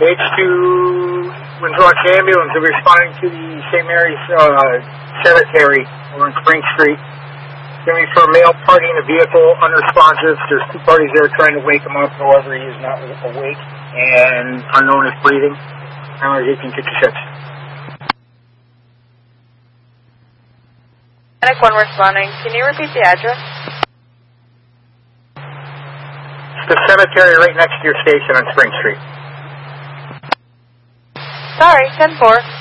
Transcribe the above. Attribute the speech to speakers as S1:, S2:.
S1: H2 Windrock Ambulance are responding to the St. Mary's Cemetery over on Spring Street. Giving for a male party in a vehicle, unresponsive. There's two parties there trying to wake him up. However, he is not awake and unknown is breathing. Number 1856.
S2: Medic 1 responding. Can you repeat the address?
S1: It's the cemetery right next to your station on Spring Street.
S2: Sorry, 10-4.